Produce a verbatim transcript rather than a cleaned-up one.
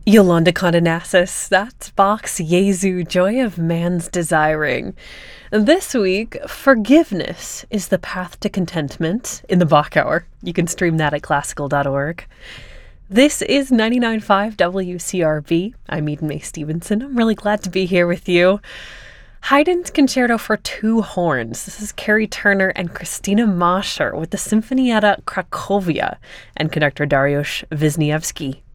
Yolanda Condenassus, that's Bach's Jesu, Joy of Man's Desiring. This week, Forgiveness is the Path to Contentment in the Bach Hour. You can stream that at classical dot org. This is ninety-nine point five W C R V. I'm Eden May Stevenson. I'm really glad to be here with you. Haydn's Concerto for Two Horns. This is Carrie Turner and Christina Mosher with the Sinfonietta Cracovia and conductor Dariusz Wisniewski.